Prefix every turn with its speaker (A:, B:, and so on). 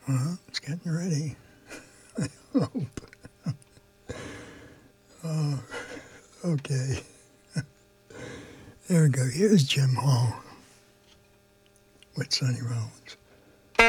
A: Well, it's getting ready. I hope. Oh, okay. There we go. Here's Jim Hall with Sonny Rollins.